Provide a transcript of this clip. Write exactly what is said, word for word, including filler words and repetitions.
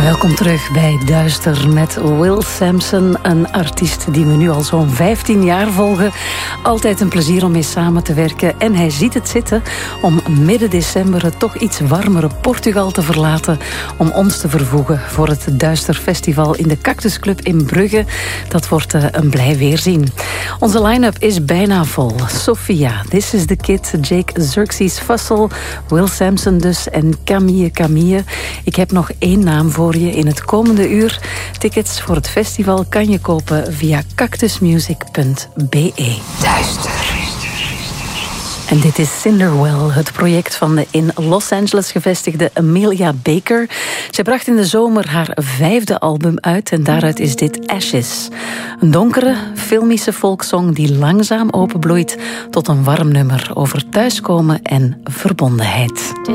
Welkom terug bij Duister met Will Sampson, een artiest die we nu al zo'n vijftien jaar volgen. Altijd een plezier om mee samen te werken en hij ziet het zitten om midden december het toch iets warmere Portugal te verlaten om ons te vervoegen voor het Duister Festival in de Cactus Club in Brugge. Dat wordt uh, een blij weerzien. Onze line-up is bijna vol. Sophia, This is the Kid, Jake Xerxes Fussell, Will Sampson dus en Camille Camille. Ik heb nog één naam voor je in het komende uur. Tickets voor het festival kan je kopen via cactusmusic punt b e. Duister. En dit is Cinderwell, het project van de in Los Angeles gevestigde Amelia Baker. Zij bracht in de zomer haar vijfde album uit en daaruit is dit Ashes. Een donkere, filmische folksong die langzaam openbloeit tot een warm nummer over thuiskomen en verbondenheid.